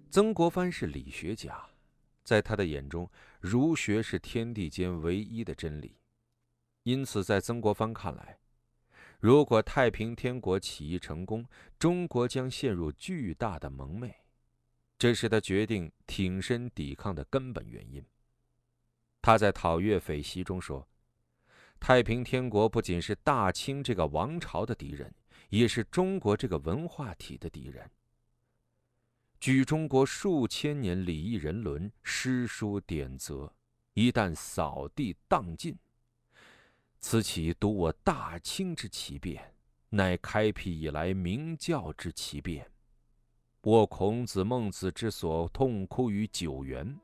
曾国藩是理学家，在他的眼中，儒学是天地间唯一的真理。因此，在曾国藩看来，如果太平天国起义成功，中国将陷入巨大的蒙昧，这是他决定挺身抵抗的根本原因。他在讨粤匪檄中说，太平天国不仅是大清这个王朝的敌人，也是中国这个文化体的敌人。举中国数千年礼义人伦、诗书典则，一旦扫地荡尽，此岂独我大清之奇变，乃开辟以来明教之奇变。我孔子、孟子之所痛哭于九原。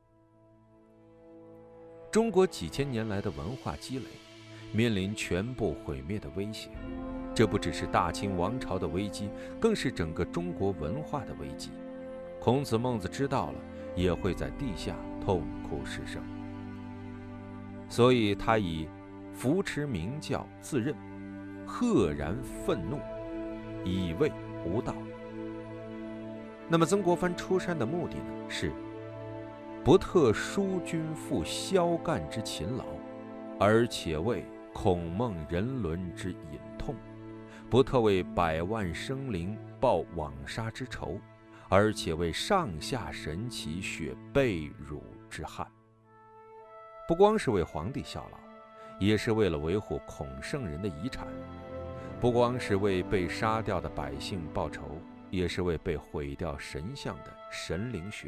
中国几千年来的文化积累，面临全部毁灭的威胁。这不只是大清王朝的危机，更是整个中国文化的危机。孔子、孟子知道了，也会在地下痛哭失声。所以他以扶持明教自任，赫然愤怒，以为无道。那么曾国藩出山的目的呢？是不特疏君负萧干之勤劳，而且为孔孟人伦之隐痛；不特为百万生灵报枉杀之仇，而且为上下神奇血被辱之憾。不光是为皇帝效劳，也是为了维护孔圣人的遗产；不光是为被杀掉的百姓报仇，也是为被毁掉神像的神灵血